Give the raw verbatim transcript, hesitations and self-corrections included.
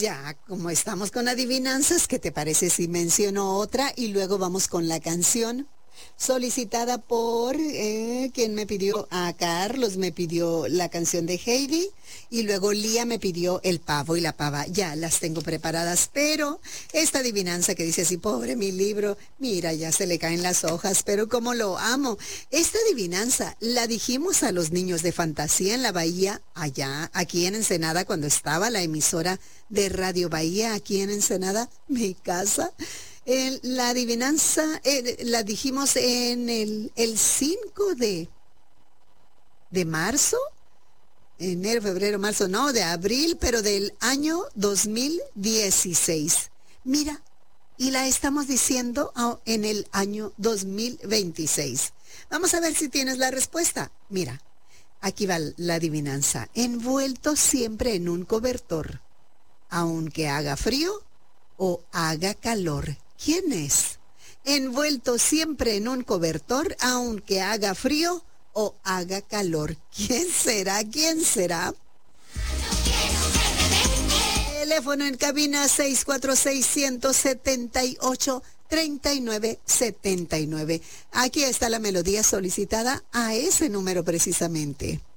ya, como estamos con adivinanzas, ¿qué te parece si menciono otra y luego vamos con la canción? Solicitada por eh, quien me pidió, a Carlos me pidió la canción de Heidi y luego Lía me pidió el pavo y la pava. Ya las tengo preparadas, pero esta adivinanza que dice así, pobre mi libro, mira, ya se le caen las hojas, pero cómo lo amo. Esta adivinanza la dijimos a los niños de fantasía en la Bahía, allá, aquí en Ensenada, cuando estaba la emisora de Radio Bahía, aquí en Ensenada, mi casa. El, la adivinanza eh, la dijimos en el, el cinco de, de marzo, enero, febrero, marzo, no, de abril, pero del año dos mil dieciséis. Mira, y la estamos diciendo oh, en el año dos mil veintiséis. Vamos a ver si tienes la respuesta. Mira, aquí va la adivinanza. Envuelto siempre en un cobertor, aunque haga frío o haga calor. ¿Quién es? Envuelto siempre en un cobertor, aunque haga frío o haga calor. ¿Quién será? ¿Quién será? Teléfono en cabina seis cuatro seis, uno siete ocho, tres nueve siete nueve. Aquí está la melodía solicitada a ese número precisamente.